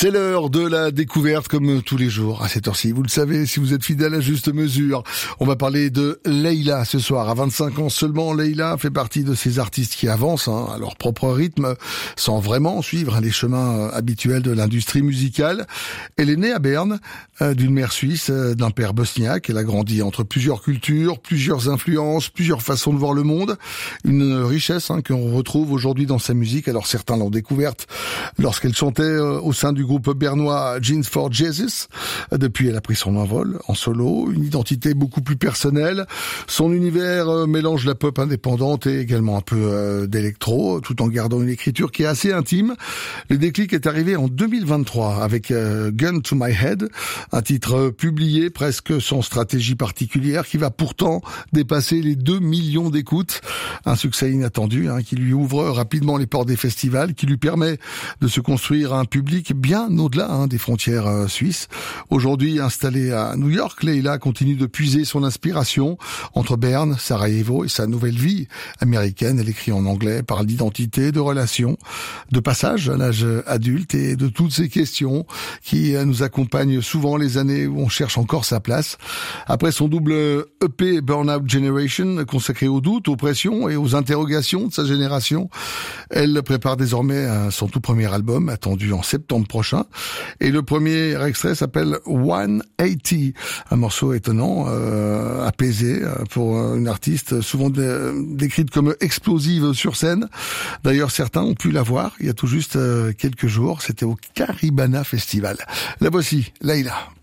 C'est l'heure de la découverte comme tous les jours à cette heure-ci. Vous le savez, si vous êtes fidèle à Juste Mesure, on va parler de Leila ce soir. À 25 ans seulement, Leila fait partie de ces artistes qui avancent à leur propre rythme, sans vraiment suivre les chemins habituels de l'industrie musicale. Elle est née à Berne, d'une mère suisse, d'un père bosniaque. Elle a grandi entre plusieurs cultures, plusieurs influences, plusieurs façons de voir le monde. Une richesse qu'on retrouve aujourd'hui dans sa musique. Alors certains l'ont découverte lorsqu'elle chantait au sein du groupe bernois Jeans for Jesus. Depuis, elle a pris son envol en solo, une identité beaucoup plus personnelle. Son univers mélange la pop indépendante et également un peu d'électro, tout en gardant une écriture qui est assez intime. Le déclic est arrivé en 2023 avec Gun to My Head, un titre publié presque sans stratégie particulière qui va pourtant dépasser les 2 millions d'écoutes. Un succès inattendu qui lui ouvre rapidement les portes des festivals, qui lui permet de se construire un public bien au-delà des frontières suisses. Aujourd'hui installée à New York, Leila continue de puiser son inspiration entre Berne, Sarajevo et sa nouvelle vie américaine. Elle écrit en anglais, parle d'identité, de relations, de passage à l'âge adulte et de toutes ces questions qui nous accompagnent souvent les années où on cherche encore sa place. Après son double EP Burnout Generation, consacré aux doutes, aux pressions et aux interrogations de sa génération, elle prépare désormais son tout premier album, attendu en septembre prochain. Et le premier extrait s'appelle 180, un morceau étonnant, apaisé pour une artiste souvent décrite comme explosive sur scène. D'ailleurs, certains ont pu la voir il y a tout juste quelques jours. C'était au Caribana Festival. La voici, Leila.